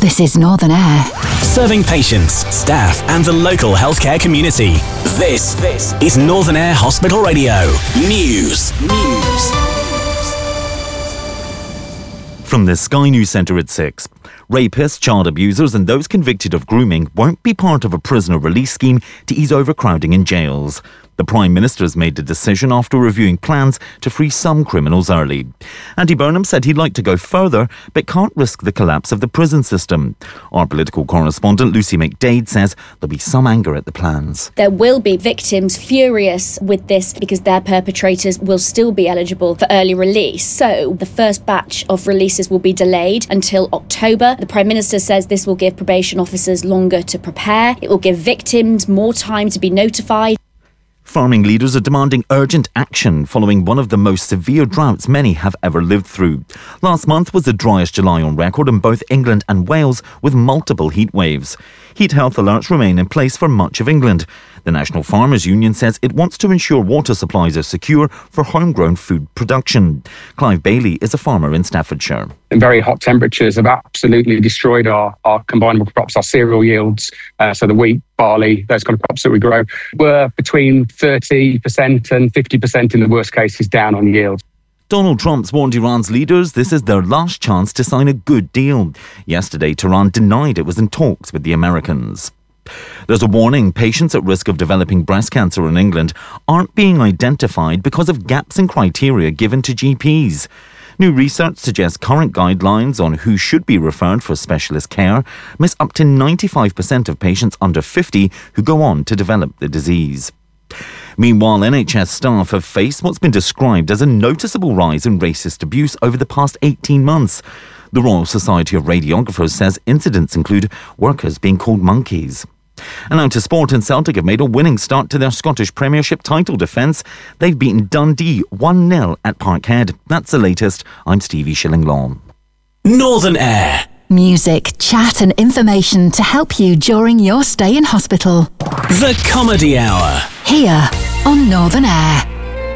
This is Northern Air. Serving patients, staff and the local healthcare community. This is Northern Air Hospital Radio. News. From the Sky News Centre at 6. Rapists, child abusers and those convicted of grooming won't be part of a prisoner release scheme to ease overcrowding in jails. The Prime Minister has made the decision after reviewing plans to free some criminals early. Andy Burnham said he'd like to go further, but can't risk the collapse of the prison system. Our political correspondent Lucy McDade says there'll be some anger at the plans. There will be victims furious with this because their perpetrators will still be eligible for early release. So the first batch of releases will be delayed until October. The Prime Minister says this will give probation officers longer to prepare. It will give victims more time to be notified. Farming leaders are demanding urgent action following one of the most severe droughts many have ever lived through. Last month was the driest July on record in both England and Wales, with multiple heat waves. Heat health alerts remain in place for much of England. The National Farmers Union says it wants to ensure water supplies are secure for homegrown food production. Clive Bailey is a farmer in Staffordshire. Very hot temperatures have absolutely destroyed our combinable crops, our cereal yields, so the wheat, barley, those kind of crops that we grow, were between 30% and 50% in the worst cases down on yield. Donald Trump's warned Iran's leaders this is their last chance to sign a good deal. Yesterday, Tehran denied it was in talks with the Americans. There's a warning patients at risk of developing breast cancer in England aren't being identified because of gaps in criteria given to GPs. New research suggests current guidelines on who should be referred for specialist care miss up to 95% of patients under 50 who go on to develop the disease. Meanwhile, NHS staff have faced what's been described as a noticeable rise in racist abuse over the past 18 months. The Royal Society of Radiographers says incidents include workers being called monkeys. And now to sport, and Celtic have made a winning start to their Scottish Premiership title defence. They've beaten Dundee 1-0 at Parkhead. That's the latest. I'm Stevie Shillinglaw. Northern Air. Music, chat and information to help you during your stay in hospital. The Comedy Hour. Here on Northern Air.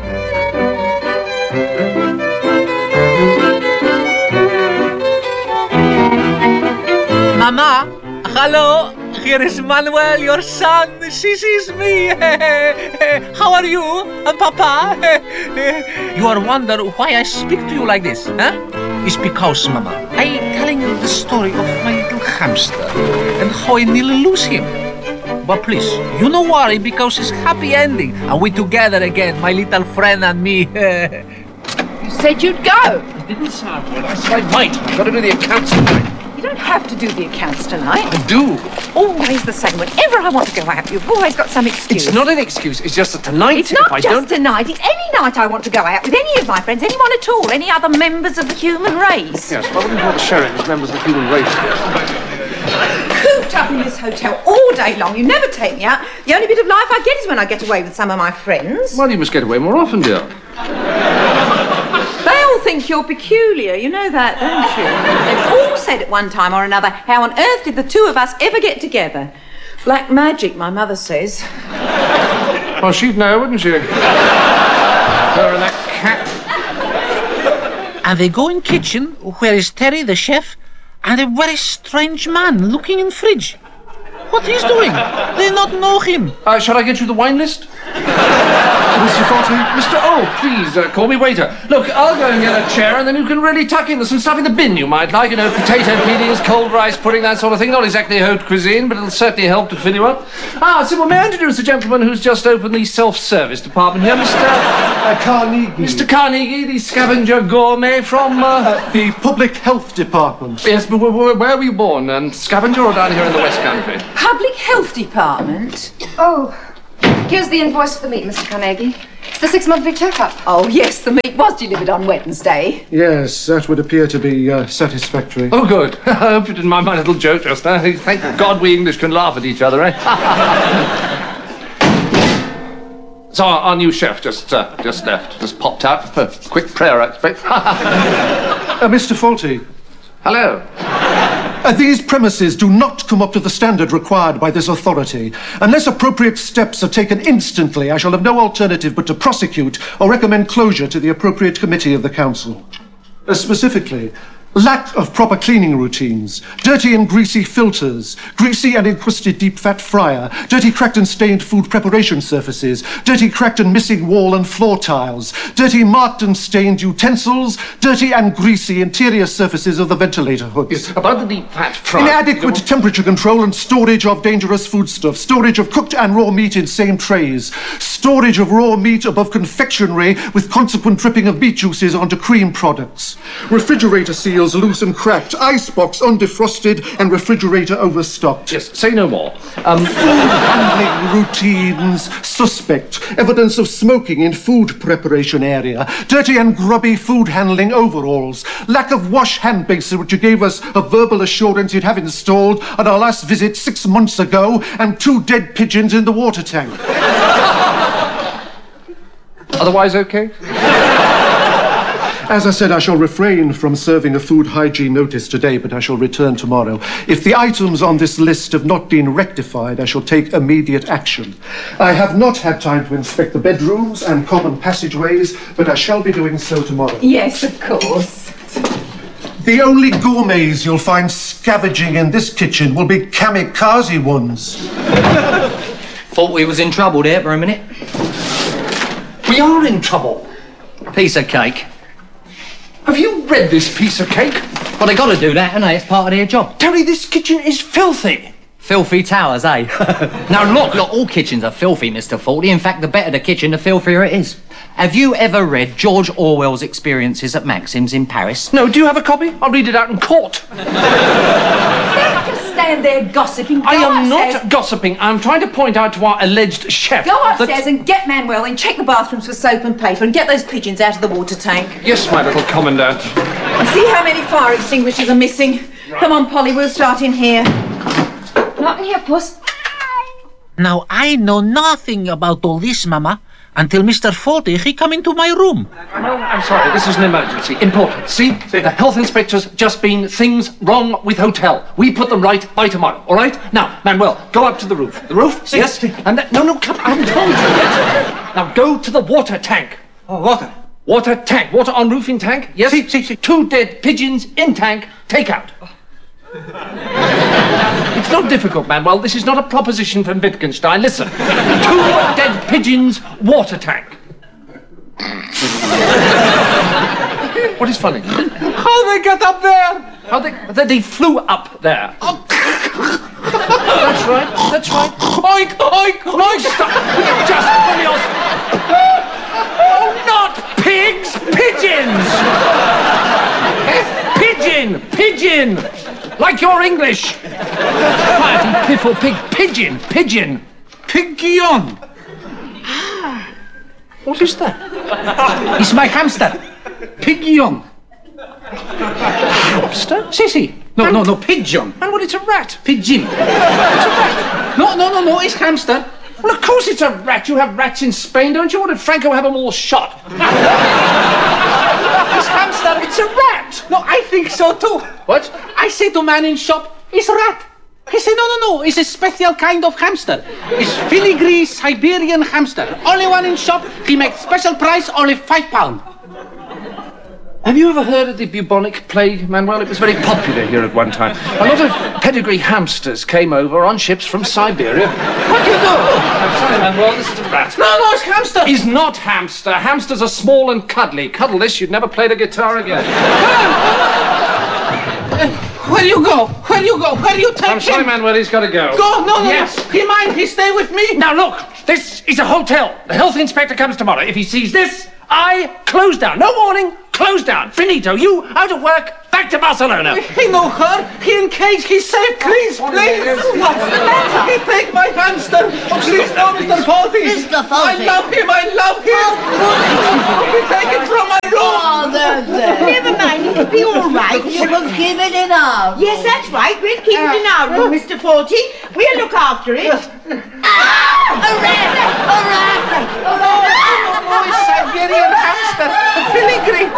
Mama, hello, here is Manuel, your son. She sees me. How are you, Papa? You are wondering why I speak to you like this, huh? It's because, Mama, I'm telling you the story of my little hamster and how I nearly lose him. But please, you no worry because it's happy ending. And we together again, my little friend and me. You said you'd go. I didn't sound good. I said I might. I've got to do the accounts tonight. You don't have to do the accounts tonight. I do. Always the same. Whenever I want to go out, you've always got some excuse. It's not an excuse. It's just that tonight, It's not just tonight. It's any night I want to go out with any of my friends, anyone at all, any other members of the human race. Yes, I wouldn't bother sharing as members of the human race. Cooped up in this hotel all day long. You never take me out. The only bit of life I get is when I get away with some of my friends. Well, you must get away more often, dear. They all think you're peculiar, you know that, don't you? They've all said at one time or another, how on earth did the two of us ever get together? Black magic, my mother says. Well, she'd know, wouldn't she? Her and that cat. And they go in kitchen, where is Terry, the chef, and a very strange man looking in fridge. What he's doing? They not know him. Shall I get you the wine list? Mr. Fawlty? Mr. Oh, please, call me waiter. Look, I'll go and get a chair and then you can really tuck in. There's some stuff in the bin you might like, you know, potato peelings, cold rice pudding, that sort of thing. Not exactly haute cuisine, but it'll certainly help to fill you up. So may I introduce the gentleman who's just opened the self-service department here, Mr. Carnegie. Mr. Carnegie, the scavenger gourmet from... the Public Health Department. Yes, but where were you born? Scavenger or down here in the West Country? Public Health Department? Oh, here's the invoice for the meat, Mr. Carnegie. It's the 6-monthly checkup. Oh, yes, the meat was delivered on Wednesday. Yes, that would appear to be satisfactory. Oh, good. I hope you didn't mind my little joke just now. Thank God we English can laugh at each other, eh? So our new chef just left. Just popped out for a quick prayer, I expect. Mr. Fawlty. Hello. These premises do not come up to the standard required by this authority. Unless appropriate steps are taken instantly, I shall have no alternative but to prosecute or recommend closure to the appropriate committee of the council. Specifically, Lack of proper cleaning routines, dirty and greasy filters, greasy and encrusted deep fat fryer, dirty cracked and stained food preparation surfaces, dirty cracked and missing wall and floor tiles, dirty marked and stained utensils, dirty and greasy interior surfaces of the ventilator hoods. Yes, about the deep fat fryer. Inadequate temperature control and storage of dangerous foodstuffs, storage of cooked and raw meat in same trays, storage of raw meat above confectionery with consequent dripping of meat juices onto cream products, refrigerator seals loose and cracked, icebox undefrosted and refrigerator overstocked. Yes, say no more. Food handling routines suspect, evidence of smoking in food preparation area, dirty and grubby food handling overalls, lack of wash hand basin which you gave us a verbal assurance you'd have installed on our last visit 6 months ago, and 2 dead pigeons in the water tank. Otherwise okay? As I said, I shall refrain from serving a food hygiene notice today, but I shall return tomorrow. If the items on this list have not been rectified, I shall take immediate action. I have not had time to inspect the bedrooms and common passageways, but I shall be doing so tomorrow. Yes, of course. The only gourmets you'll find scavenging in this kitchen will be kamikaze ones. Thought we was in trouble there for a minute. We are in trouble. Piece of cake. Have you read this piece of cake? Well, they got to do that, haven't they? It's part of their job. Terry, this kitchen is filthy. Filthy towers, eh? Now, look, all kitchens are filthy, Mr. Forty. In fact, the better the kitchen, the filthier it is. Have you ever read George Orwell's Experiences at Maxim's in Paris? No, do you have a copy? I'll read it out in court. Just stand there gossiping. I am not gossiping. I'm trying to point out to our alleged chef. Go upstairs and get Manuel and check the bathrooms for soap and paper and get those pigeons out of the water tank. Yes, my little commandant. And see how many fire extinguishers are missing. Come on, Polly, we'll start in here. Not in here, Puss. Now, I know nothing about all this, Mama, until Mr. Forty, he come into my room. No, I'm sorry, this is an emergency. Important. See, the health inspector's just been things wrong with hotel. We put them right by tomorrow, all right? Now, Manuel, go up to the roof. The roof? Yes? And no, come, I haven't told you yet. Now, go to the water tank. Oh, water? Water tank. Water on roof in tank? Yes? See. 2 dead pigeons in tank. Take out. It's not difficult, Manuel. This is not a proposition from Wittgenstein. Listen. 2 dead pigeons, water tank. What is funny? How they get up there? How they flew up there. Oh. That's right. Oink, oink, oink. Stop. Just put me Oh, not pigs, pigeons. Pigeon. Like your English. Quiet, piffle, pig, pigeon. Pigeon. What is that? It's my hamster. Pigeon. Hamster? Sissy. No, pigeon. And what, it's a rat? Pigeon. It's a rat. No, it's hamster. Well, of course it's a rat. You have rats in Spain, don't you? Or did Franco have them all shot? It's hamster, it's a rat. No, I think so too. What? I say to man in shop, it's rat. He said, no, it's a special kind of hamster. It's filigree Siberian hamster. Only one in shop, he makes special price, only £5. Have you ever heard of the bubonic plague, Manuel? It was very popular here at one time. A lot of pedigree hamsters came over on ships from Siberia. What do you do? I'm sorry, Manuel, this is a rat. No, it's hamster. He's not hamster. Hamsters are small and cuddly. Cuddle this, you'd never play the guitar again. Where you go? Where you take him? I'm sorry, Manuel, he's got to go. Go? No. Yes. He mind, he stay with me. Now, look, this is a hotel. The health inspector comes tomorrow. If he sees this, I close down. No warning, close down. Finito, you out of work, back to Barcelona. He know her. He in cage. He's safe. Please. What's the matter? He take my hamster. Oh, please, no, Mr. Forty. Mr. Forty. I love him. He take it from my room. Oh, there. Never mind, it'll be all right. You will keep it in our room. Yes, that's right. We'll keep it in our room, Mr. Forty. We'll look after it. A rat! Oh, it's Siberian hamster. Filigree.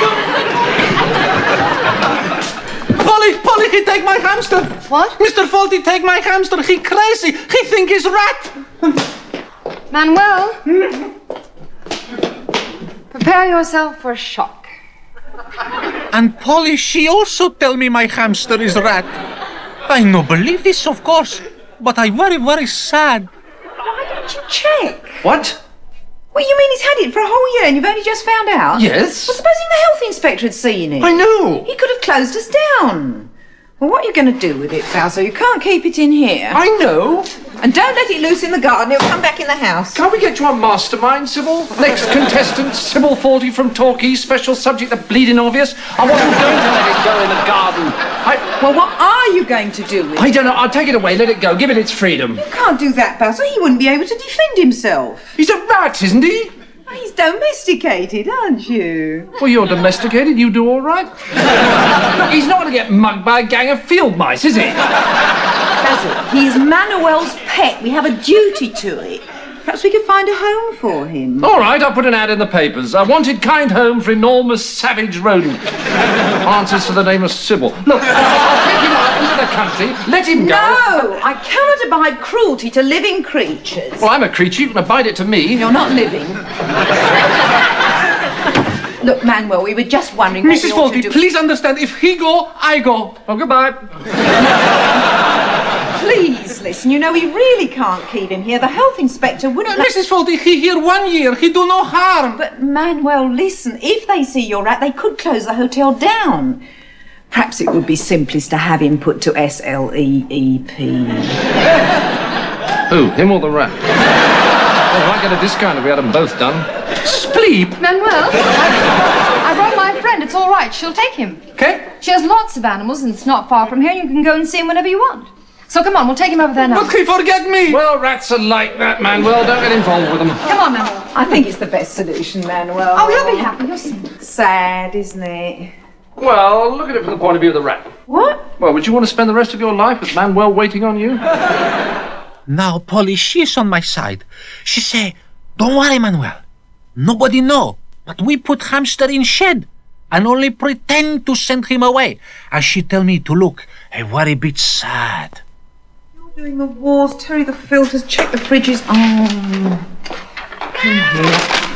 Polly, he take my hamster. What? Mr. Forty take my hamster. He crazy. He think he's rat. Manuel, prepare yourself for shock. And Polly, she also tell me my hamster is rat. I no believe this, of course, but I very, very sad. Why don't you check? What? What, you mean he's had it for a whole year and you've only just found out? Yes. Well, supposing the health inspector had seen it. I know. He could have closed us down. Well, what are you going to do with it, Basil? You can't keep it in here. I know. And don't let it loose in the garden. It'll come back in the house. Can't we get to our mastermind, Sybil? Next contestant, Sybil Forty from Torquay. Special subject, the bleeding obvious. I wasn't going to let it go in the garden. Well, what are you going to do with it? I don't know. I'll take it away. Let it go. Give it its freedom. You can't do that, Basil. He wouldn't be able to defend himself. He's a rat, isn't he? He's domesticated, aren't you? Well, you're domesticated. You do all right. Look, he's not going to get mugged by a gang of field mice, is he? Basil, he's Manuel's pet. We have a duty to it. Perhaps we could find a home for him. All right, I'll put an ad in the papers. A wanted kind home for enormous savage rodent. Answers to the name of Sybil. Look, I'll take him out into the country. Let him go. No, I cannot abide cruelty to living creatures. Well, I'm a creature. You can abide it to me. You're not living. Look, Manuel, we were just wondering what Mrs. Faulty, please understand. If he go, I go. Oh, goodbye. Please listen. You know we really can't keep him here. The health inspector wouldn't. Mrs. Faulty, he here 1 year. He do no harm. But Manuel, listen. If they see your rat, they could close the hotel down. Perhaps it would be simplest to have him put to SLEEP. Who? Him or the rat? Well, I might get a discount if we had them both done. Spleep! Manuel, I brought my friend. It's all right. She'll take him. Okay. She has lots of animals and it's not far from here. You can go and see him whenever you want. So come on, we'll take him over there now. But he forget me. Well, rats are like that, Manuel. Don't get involved with them. Come on, Manuel. I think it's the best solution, Manuel. Oh, he'll be happy. You'll see. Sad, isn't it? Well, look at it from the point of view of the rat. What? Well, would you want to spend the rest of your life with Manuel waiting on you? Now, Polly, she's on my side. She say, don't worry, Manuel. Nobody know, but we put hamster in shed and only pretend to send him away. And she tell me to look a very bit sad. You're doing the walls, Terry, the filters, check the fridges. Oh, come here.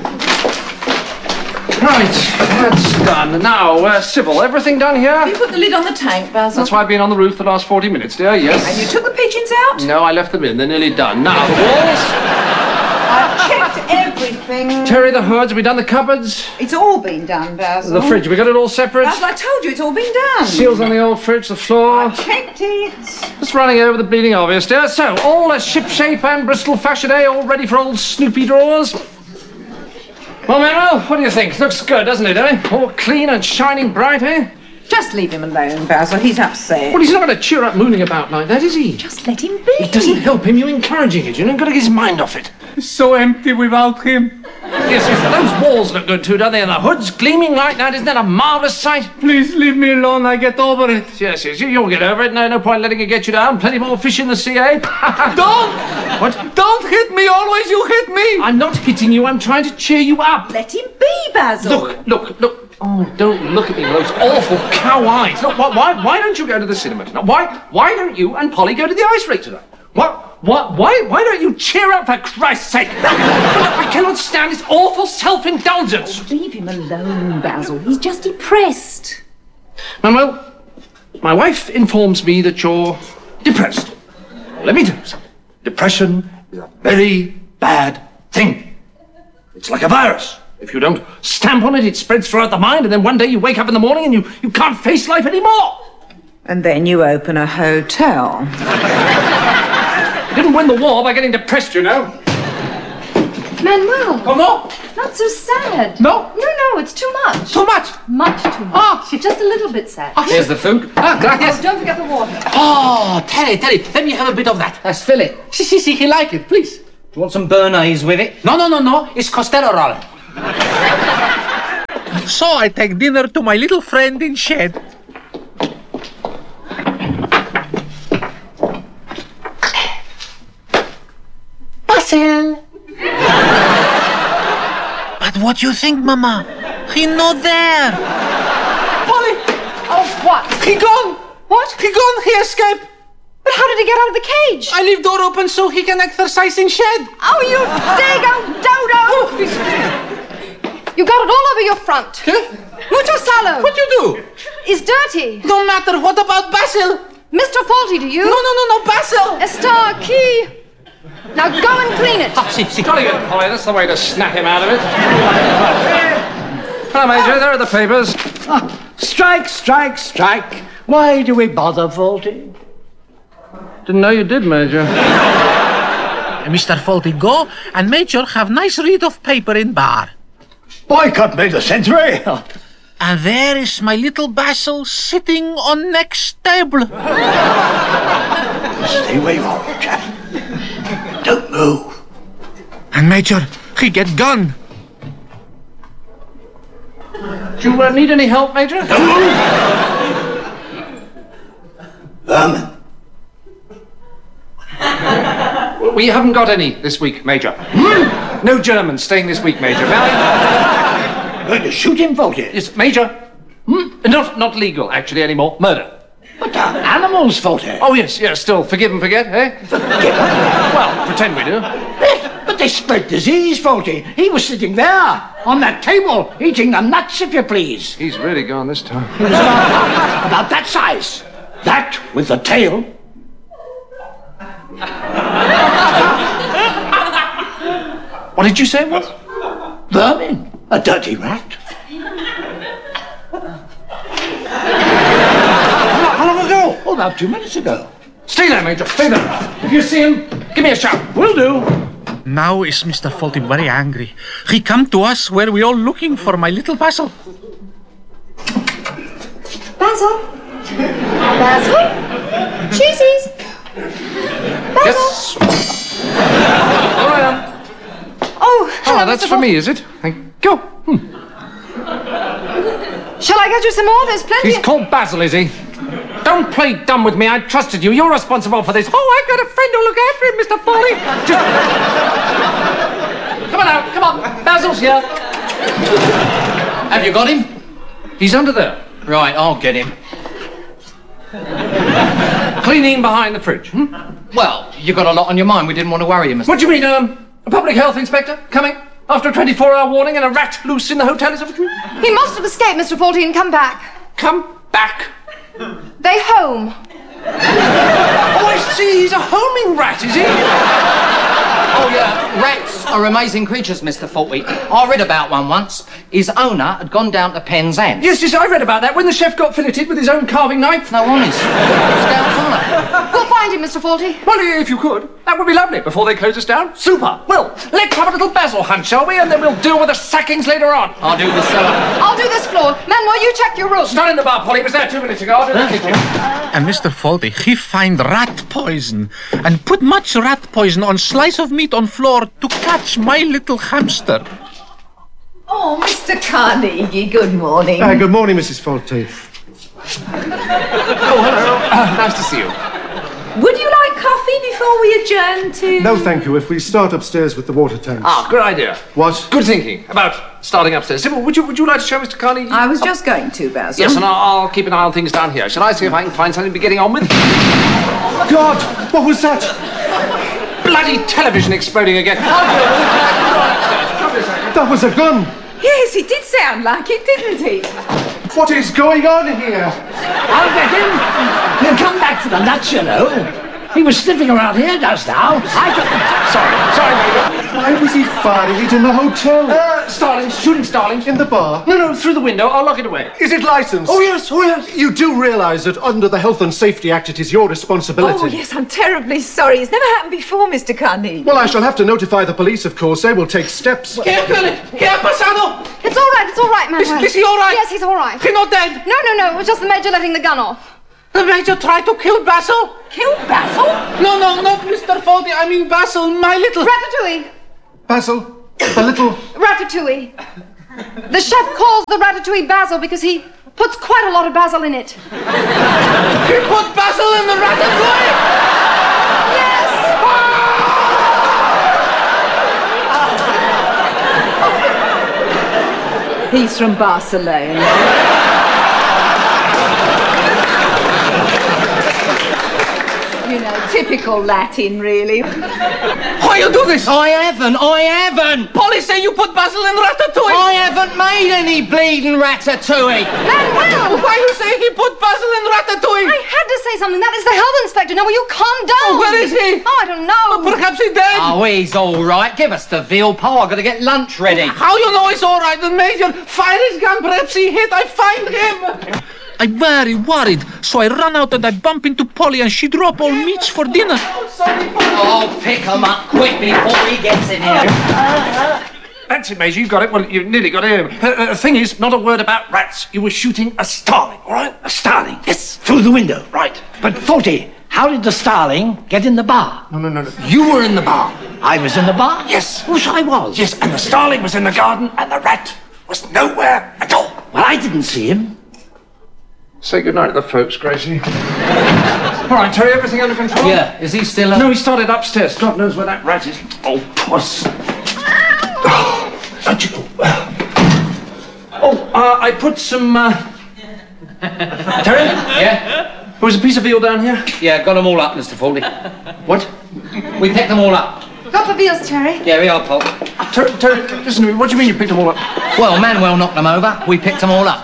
Right, that's done. Now, Sybil, everything done here? You put the lid on the tank, Basil. That's why I've been on the roof the last 40 minutes, dear, yes. And you took the pigeons out? No, I left them in. They're nearly done. Now, the walls. I've checked everything. Terry, the hoods, have we done the cupboards? It's all been done, Basil. The fridge, we got it all separate? Basil, I told you, it's all been done. Seals on the old fridge, the floor. I checked it. Just running over the bleeding obvious, dear. So, all ship-shape and Bristol fashion, eh? All ready for old Snoopy drawers? Well, Manuel, what do you think? Looks good, doesn't it, eh? All clean and shining bright, eh? Just leave him alone, Basil. He's upset. Well, he's not going to cheer up mooning about like that, is he? Just let him be. It doesn't help him. You're encouraging it. You've got to get his mind off it. It's so empty without him. Yes, those walls look good too, don't they? And the hood's gleaming like that. Isn't that a marvellous sight? Please leave me alone. I get over it. Yes, you'll get over it. No point letting it get you down. Plenty more fish in the sea, eh? Don't! What? Don't hit me. Always you hit me. I'm not hitting you. I'm trying to cheer you up. Let him be, Basil. Look. Oh, don't look at me with those awful cow eyes. Look, why don't you go to the cinema tonight? Why don't you and Polly go to the ice rink tonight? Why don't you cheer up, for Christ's sake? I cannot stand this awful self-indulgence. Oh, leave him alone, Basil. He's just depressed. Manuel, my wife informs me that you're depressed. Let me tell you something. Depression is a very bad thing. It's like a virus. If you don't stamp on it, it spreads throughout the mind, and then one day you wake up in the morning and you can't face life anymore. And then you open a hotel. You didn't win the war by getting depressed, you know. Manuel. Oh, no. Not so sad. No? No, it's too much. Too much? Much too much. Oh. Just a little bit sad. Here's the food. Gracias. Oh, don't forget the water. Oh, Terry, let me have a bit of that. That's Philly. See, he like it, please. Do you want some Bernays with it? No, it's Costello roll. So I take dinner to my little friend in shed. Basil. But what do you think, Mama? He not there. Polly. Oh, what? He gone. What? He gone. He escaped. But how did he get out of the cage? I leave door open so he can exercise in shed. Oh, you dago dodo! You got it all over your front. Huh? Mucho salo. What do you do? Is dirty. No matter. What about Basil? Mr. Faulty, do you? No, Basil. Star key. Now go and clean it. Jolly good, Polly. That's the way to snap him out of it. Hello, Major. There are the papers. Strike, strike, strike. Why do we bother, Faulty? Didn't know you did, Major. Mr. Faulty, go and Major have nice read of paper in bar. Boycott me the century. And there is my little Basil sitting on next table. Stay where you are, chap. Don't move. And Major, he get gun. Do you need any help, Major? Vermin. We haven't got any this week, Major. No Germans staying this week, Major. Going to shoot him, Faulty? Yes, Major. Not legal, actually, anymore. Murder. But they're animals, Faulty. Oh, yes, still forgive and forget, eh? Well, pretend we do. Yes, but they spread disease, Faulty. He was sitting there, on that table, eating the nuts, if you please. He's really gone this time. He was about that size. That, with the tail. What did you say it was? Vermin. A dirty rat. How long ago? Oh, about 2 minutes ago. Stay there, Major. Stay there. If you see him, give me a shout. Will do. Now is Mr. Faulty very angry. He come to us where we all looking for my little Basil. Basil? Basil? Cheesies? Basil? Yes. All right, Oh, hello, that's Mr. for me, is it? Thank you. Shall I get you some more? There's plenty. He's called Basil, is he? Don't play dumb with me. I trusted you. You're responsible for this. Oh, I've got a friend who'll look after him, Mr. Foley. Come on out. Come on. Basil's here. Have you got him? He's under there. Right, I'll get him. Cleaning behind the fridge. Well, you got a lot on your mind. We didn't want to worry you, Mr. What do you mean, a public health inspector coming after a 24-hour warning and a rat loose in the hotel? Is that what you mean? He must have escaped, Mr. Faulty, and come back. Come back? They home. Oh, I see. He's a homing rat, is he? Oh, yeah. Rats are amazing creatures, Mr. Faulty. I read about one once. His owner had gone down to Penzance. Yes, I read about that when the chef got filleted with his own carving knife. No, honest. Scouts on it. We'll find him, Mr. Faulty. Well, if you could, that would be lovely before they close us down. Super. Well, let's have a little Basil hunt, shall we? And then we'll deal with the sackings later on. I'll do this cellar. I'll do this floor. Manuel, you check your room. It's not in the bar, Polly. It was there 2 minutes ago. I'll do the kitchen. And Mr. Faulty, he find rat poison and put much rat poison on slice of meat on floor to catch my little hamster. Oh, Mr. Carnegie, good morning. Good morning, Mrs. Faulty. Oh, hello. Nice to see you. Would you like coffee before we adjourn to... No, thank you. If we start upstairs with the water tanks. Good idea. What? Good thinking about starting upstairs. Sybil, would you like to show Mr. Carnegie? I was just going to, Basil. Yes, and I'll keep an eye on things down here. Shall I see if I can find something to be getting on with? God, what was that? Bloody television exploding again. That was a gun. Yes, it did sound like it, didn't it? What is going on here? I'll get him. He'll come back for the nuts, you know. He was sniffing around here just now. Sorry, Major. Why was he firing it in the hotel? Starlings, shooting starlings. In the bar? No, through the window. I'll lock it away. Is it licensed? Oh, yes. You do realise that under the Health and Safety Act it is your responsibility. Oh, yes, I'm terribly sorry. It's never happened before, Mr. Carnegie. Well, I shall have to notify the police, of course. They will take steps. Here, Passano. It's all right, Manuel. Is he all right? Yes, he's all right. He's not dead. No, it was just the Major letting the gun off. The Major tried to kill Basil. Kill Basil? No, not Mr. Faulty. I mean Basil, my little... Ratatouille. Basil, the little... Ratatouille. The chef calls the ratatouille Basil because he puts quite a lot of basil in it. He put Basil in the ratatouille! Yes! He's from Barcelona. You know, Typical Latin, really. Why you do this? I haven't. Polly say you put basil in ratatouille. I haven't made any bleeding ratatouille. Manuel! Why you say he put basil in ratatouille? I had to say something. That is the health inspector. Now, will you calm down? Where is he? Oh, I don't know. Perhaps he's dead. Oh, he's all right. Give us the veal, Paul. I've got to get lunch ready. How you know he's all right? The Major, fire is gone. Perhaps he hit. I find him. I'm very worried, so I run out and I bump into Polly and she drop all meats for dinner. Oh, pick him up quick before he gets in here. That's it, Major. You got it. Well, you nearly got it. The thing is, not a word about rats. You were shooting a starling, all right? A starling? Yes. Through the window. Right. But, Forty, how did the starling get in the bar? No. You were in the bar. I was in the bar? Yes. Yes, I was. Yes, and the starling was in the garden, and the rat was nowhere at all. Well, I didn't see him. Say goodnight to the folks, Gracie. All right, Terry, everything under control? Yeah, is he still... No, he started upstairs. God knows where that rat is. Oh, puss. I put some... Terry? Yeah? There was a piece of veal down here? Yeah, got them all up, Mr. Forty. What? We picked them all up. Got the veals, Terry. Yeah, we are, Paul. Terry, listen to me. What do you mean you picked them all up? Well, Manuel knocked them over. We picked them all up.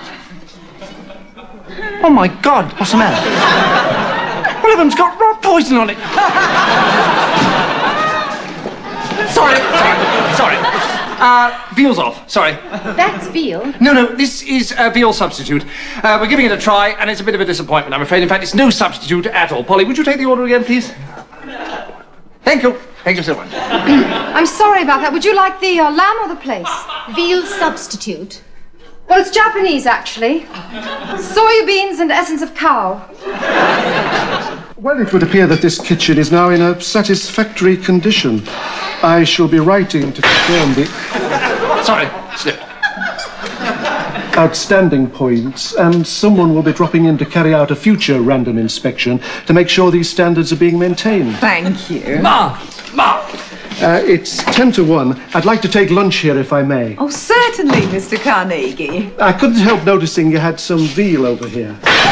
Oh, my God. What's the matter? One of them's got rat poison on it. Sorry. Veal's off. Sorry. That's veal. No, this is a veal substitute. We're giving it a try, and it's a bit of a disappointment, I'm afraid. In fact, it's no substitute at all. Polly, would you take the order again, please? Thank you. Thank you so much. I'm sorry about that. Would you like the lamb or the place? Veal substitute. Well, it's Japanese, actually. Soya beans and essence of cow. Well, it would appear that this kitchen is now in a satisfactory condition. I shall be writing to confirm the... Sorry, slipped. Outstanding points, and someone will be dropping in to carry out a future random inspection to make sure these standards are being maintained. Thank you. Ma! It's 10 to 1. I'd like to take lunch here if I may. Oh, certainly, Mr. Carnegie. I couldn't help noticing you had some veal over here.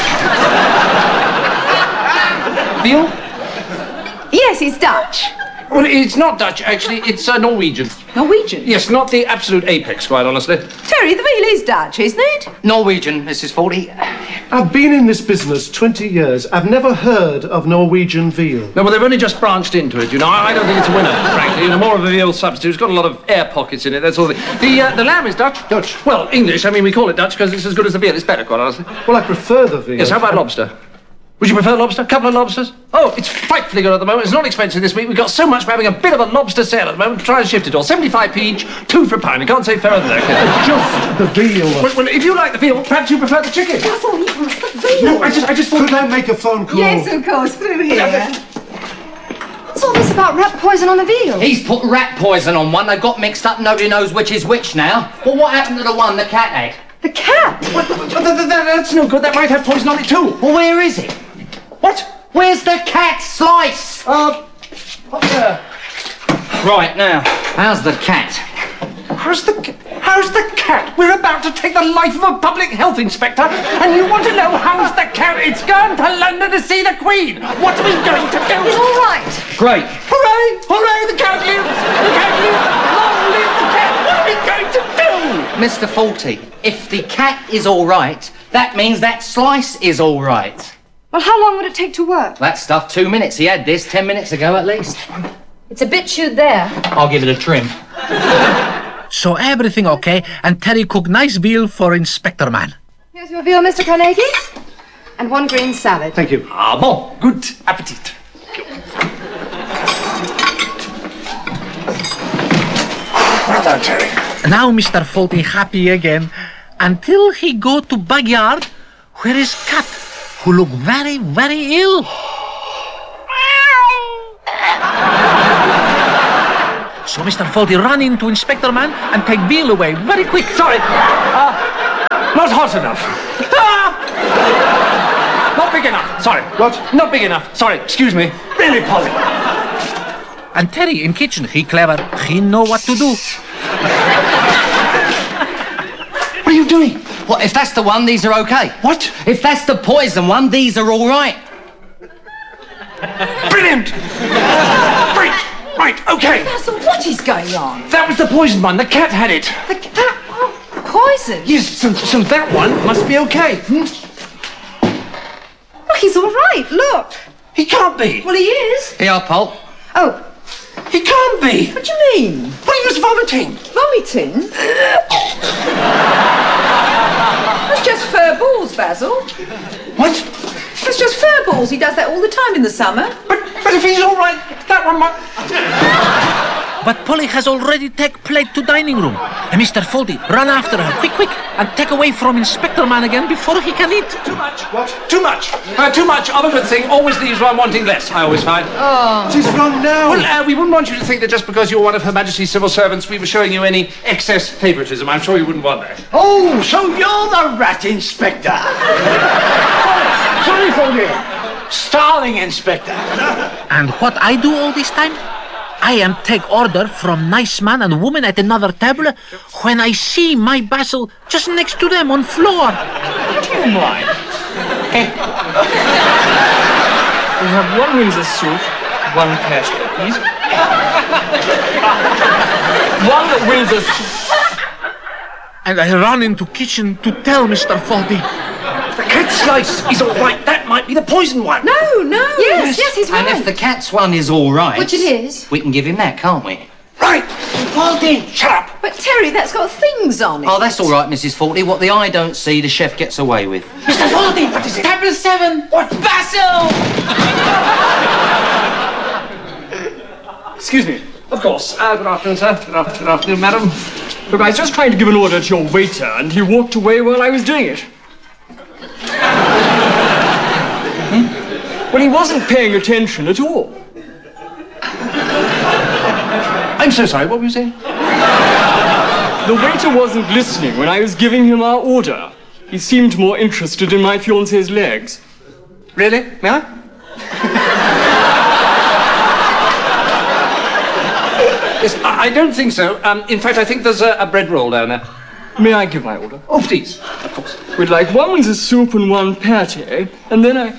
Veal? Yes, he's Dutch. Well, it's not Dutch, actually. It's Norwegian. Norwegian? Yes, not the absolute apex, quite honestly. Terry, the veal is Dutch, isn't it? Norwegian, Mrs. Forty. I've been in this business 20 years. I've never heard of Norwegian veal. No, well, they've only just branched into it, you know. I don't think it's a winner, frankly. You know, more of a veal substitute. It's got a lot of air pockets in it, that's all. The lamb is Dutch. Dutch. Well, English. I mean, we call it Dutch because it's as good as the veal. It's better, quite honestly. Well, I prefer the veal. Yes, how about lobster? Would you prefer lobster? A couple of lobsters? Oh, it's frightfully good at the moment. It's not expensive this week. We've got so much we're having a bit of a lobster sale at the moment. Try and shift it all. 75p each, 2 for a pound. You can't say fairer than that. Just the veal. Well, if you like the veal, perhaps you prefer the chicken. That's all he wants, the veal. No, I just thought... Could I make a phone call? Yes, of course, through here. What's all this about rat poison on the veal? He's put rat poison on one. They got mixed up. Nobody knows which is which now. Well, what happened to the one the cat had? The cat? That's no good. That might have poison on it too. Well, where is it? What? Where's the cat slice? Up there. Right, now, how's the cat? How's the cat? We're about to take the life of a public health inspector, and you want to know how's the cat? It's gone to London to see the Queen. What are we going to do? It's all right. Great. Hooray! Hooray! The cat lives! The cat lives! Long live the cat! What are we going to do? Mr. Forty, if the cat is all right, that means that slice is all right. Well, how long would it take to work? That stuff, 2 minutes. He had this 10 minutes ago at least. It's a bit chewed there. I'll give it a trim. So everything okay, and Terry cooked nice veal for Inspector Man. Here's your veal, Mr. Carnegie. And 1 green salad. Thank you. Ah, bon. Good appetit. Well done, Terry. Now Mr. Forty happy again, until he go to backyard where his cat, who look very, very ill. So Mr. Forty run into Inspector Man and take veal away very quick. Sorry. Not hot enough. Not big enough. Sorry. What? Not big enough. Sorry. Excuse me. Really, Polly. And Terry in kitchen, he clever, he know what to do. What are you doing? Well, if that's the one, these are okay. What? If that's the poison one, these are all right. Brilliant! Right, okay. Basil, what is going on? That was the poisoned one. The cat had it. The cat? Poison? Yes, so that one must be okay. Look, he's all right, look. He can't be. Well, he is. Here, Paul. Oh. He can't be. What do you mean? Well, he was vomiting. Vomiting? That's just fur balls, Basil. What? It's just fur balls. He does that all the time in the summer. But if he's all right, that one might... But Polly has already taken plate to dining room. And Mr. Foldy, run after her, quick, and take away from Inspector Man again before he can eat. Too much. What? Too much. Too much of a good thing always leaves one wanting less, I always find. Oh. She's wrong now. Well, we wouldn't want you to think that just because you're one of Her Majesty's civil servants, we were showing you any excess favouritism. I'm sure you wouldn't want that. Oh, so you're the rat inspector. Sorry, Foldy. Starling inspector. And what I do all this time? I am take order from nice man and woman at another table when I see my Basil just next to them on floor. Do you mind? We have one Windsor soup, one cashew, please. One Windsor soup. And I run into kitchen to tell Mr. Foldy. The cat slice is all right. That might be the poison one. No. Yes, he's right. And if the cat's one is all right... Which it is. We can give him that, can't we? Right. Foldy, shut up. But, Terry, that's got things on it. Oh, that's all right, Mrs. Foldy. What the eye don't see, the chef gets away with. Mr. Foldy, what is it? Table 7. What? Basil! Excuse me. Of course. Good afternoon, sir. Good afternoon, madam. Look, I was just trying to give an order to your waiter, and he walked away while I was doing it. Well, he wasn't paying attention at all. I'm so sorry, what were you saying? The waiter wasn't listening when I was giving him our order. He seemed more interested in my fiancé's legs. Really? May I? Yes, I don't think so. In fact, I think there's a bread roll down there. May I give my order? Oh, please. Of course. We'd like one Windsor soup and one pâté, and then I...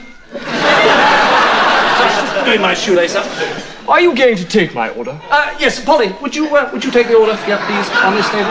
Doing my shoelace up. Are you going to take my order? Yes, Polly, would you take the order? Yeah, please, on this table.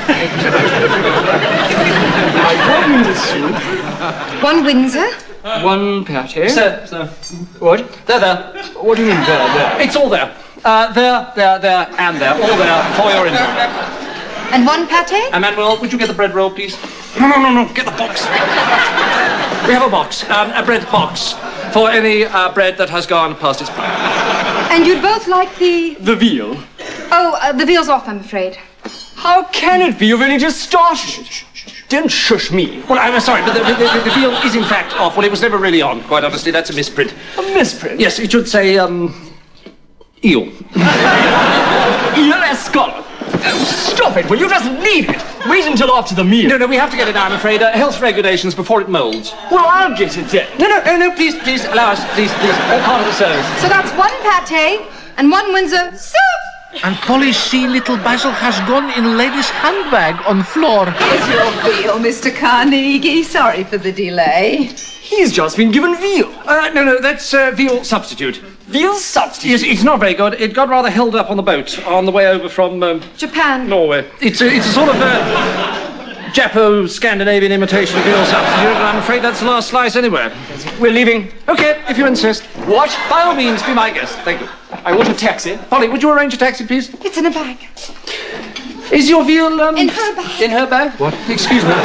One Windsor soup. One Windsor. One pâté. Sir. What? There. What do you mean, there? It's all there. There, and there. All there for your info. And one pâté? Manuel, would you get the bread roll, please? No. Get the box. We have a box, a bread box, for any bread that has gone past its prime. And you'd both like the... The veal. Oh, the veal's off, I'm afraid. How can it be? You've only just started. Don't shush me. Well, I'm sorry, but the veal is in fact off. Well, it was never really on, quite honestly. That's a misprint. A misprint? Yes, it should say, eel. Eel escallop. Stop it, will you just leave it? Wait until after the meal. No, we have to get it now, I'm afraid. Health regulations before it moulds. Well, I'll get it then. No, please, allow us, please. All part of the service. So that's one pâté and one Windsor soup. And Polly see little Basil has gone in lady's handbag on floor. Here's your veal, Mr. Carnegie. Sorry for the delay. He's just been given veal. No, that's veal substitute. Veal substitute? Yes, it's not very good. It got rather held up on the boat on the way over from... Japan. Norway. It's a sort of Japo-Scandinavian imitation of veal substitute, and I'm afraid that's the last slice anywhere. We're leaving. Okay, if you insist. What? By all means, be my guest. Thank you. I want a taxi. Polly, would you arrange a taxi, please? It's in a bag. Is your veal, In her bag. In her bag? What? Excuse me.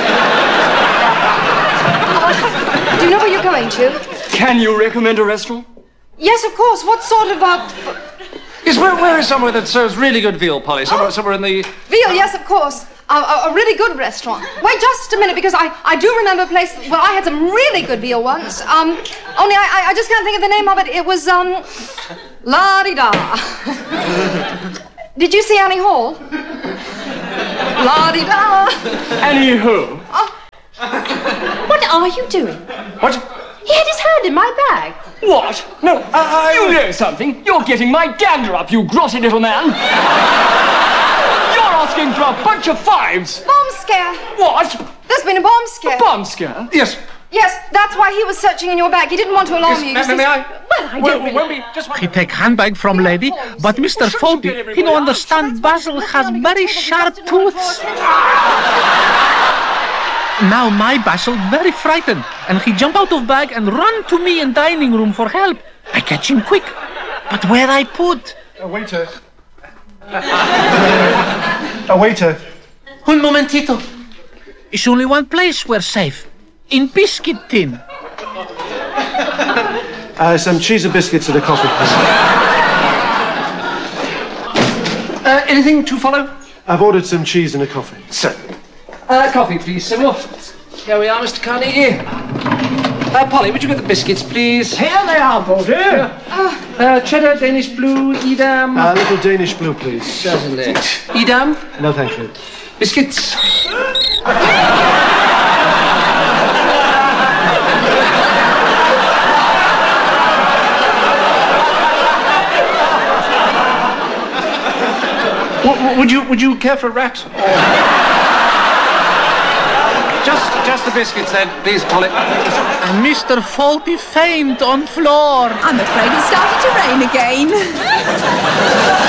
Do you know where you're going to? Can you recommend a restaurant? Yes, of course. What sort of Yes, where is somewhere that serves really good veal, Polly? Somewhere in the... Veal, yes, of course. A really good restaurant. Wait just a minute, because I do remember a place where I had some really good veal once. Only I just can't think of the name of it. It was, La-di-da. Did you see Annie Hall? La-di-da. Annie who? What are you doing? What? He had his hand in my bag. What? No, you know something. You're getting my gander up, you grotty little man. You're asking for a bunch of fives. Bomb scare. What? There's been a bomb scare. A bomb scare? Yes. Yes, that's why he was searching in your bag. He didn't want to alarm you. May I? Well, I don't really... He take handbag from lady, but Mr. Faulty, he don't understand Basil has very sharp tooths. Now my Basil very frightened, and he jump out of bag and run to me in dining room for help. I catch him quick, but where I put? A waiter. A waiter. Un momentito. It's only one place we're safe. In biscuit tin. Some cheese and biscuits and a coffee, please. Anything to follow? I've ordered some cheese and a coffee. Sir. Coffee, please, Sybil. Here we are, Mr. Carnegie. Polly, would you get the biscuits, please? Here they are, Porter. Cheddar, Danish blue, Edam. A little Danish blue, please. Certainly. Edam? No, thank you. Biscuits. Would you care for a rat? Just the biscuits then, please, Polly. And Mr. Faulty faint on floor. I'm afraid it's started to rain again.